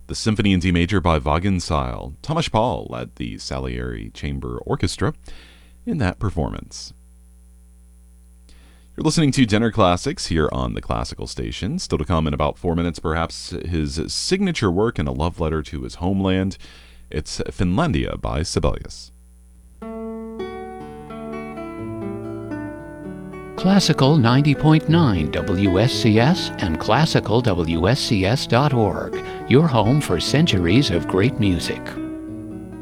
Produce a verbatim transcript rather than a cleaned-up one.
the Symphony in D Major by Wagenseil. Tomasz Paul led the Salieri Chamber Orchestra in that performance. You're listening to Dinner Classics here on the Classical Station. Still to come in about four minutes, perhaps, his signature work and a love letter to his homeland. It's Finlandia by Sibelius. Classical ninety point nine W S C S and classical W S C S dot org, your home for centuries of great music.